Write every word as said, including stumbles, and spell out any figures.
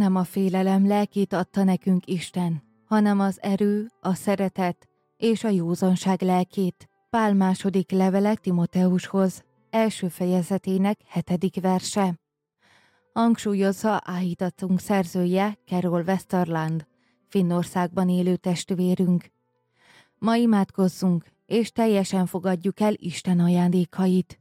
Nem a félelem lelkét adta nekünk Isten, hanem az erő, a szeretet és a józanság lelkét. Pál második levele Timoteushoz, első fejezetének hetedik verse. Hangsúlyozza áhítatunk szerzője Carol Westerland, Finnországban élő testvérünk. Ma imádkozzunk, és teljesen fogadjuk el Isten ajándékait.